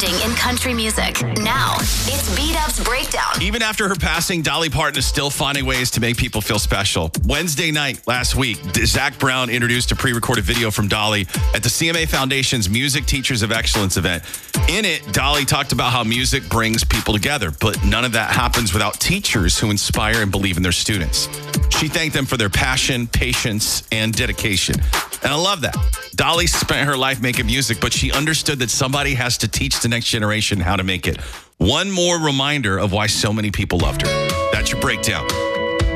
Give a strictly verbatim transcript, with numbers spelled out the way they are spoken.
changing in country music. Now, it's B-Dub's Breakdown. Even after her passing, Dolly Parton is still finding ways to make people feel special. Wednesday night last week, Zach Brown introduced a pre-recorded video from Dolly at the C M A Foundation's Music Teachers of Excellence event. In it, Dolly talked about how music brings people together, but none of that happens without teachers who inspire and believe in their students. She thanked them for their passion, patience, and dedication. And I love that. Dolly spent her life making music, but she understood that somebody has to teach the next generation how to make it. One more reminder of why so many people loved her. That's your breakdown.